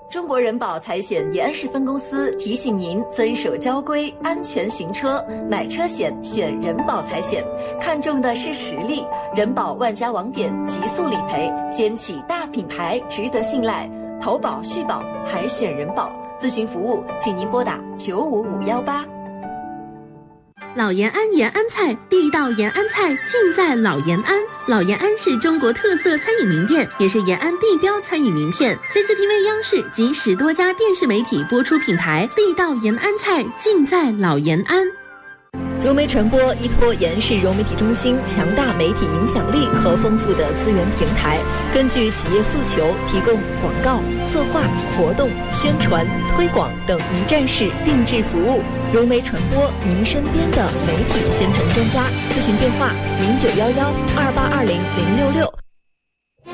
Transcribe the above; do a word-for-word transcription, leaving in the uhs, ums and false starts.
中国人保财险延安市分公司提醒您遵守交规，安全行车，买车险选人保财险，看重的是实力。人保万家网点，极速理赔，肩起大品牌，值得信赖。投保续保还选人保，咨询服务请您拨打九五五幺八。 老延安延安菜，地道延安菜尽在老延安。老延安是中国特色餐饮名店，也是延安地标餐饮名片。C C T V 央视及十多家电视媒体播出品牌，地道延安菜尽在老延安。 融媒传播依托延安市融媒体中心强大媒体影响力和丰富的资源平台，根据企业诉求提供广告、策划、活动、宣传、推广等一站式定制服务。融媒传播，您身边的媒体宣传专家。咨询电话：零九幺幺二八二零零六六